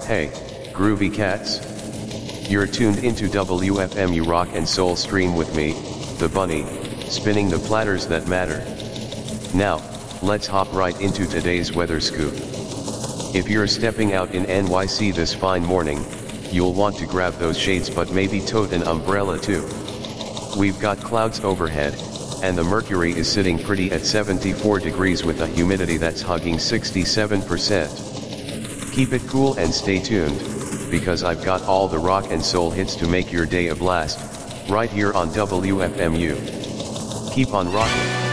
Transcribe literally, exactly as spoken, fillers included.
Hey, groovy cats? You're tuned into W F M U Rock and Soul Stream with me, the Bunny, spinning the platters that matter. Now, let's hop right into today's weather scoop. If you're stepping out in N Y C this fine morning, you'll want to grab those shades but maybe tote an umbrella too. We've got clouds overhead, and the mercury is sitting pretty at seventy-four degrees with a humidity that's hugging sixty-seven percent. Keep it cool and stay tuned, because I've got all the rock and soul hits to make your day a blast, right here on W F M U. Keep on rocking.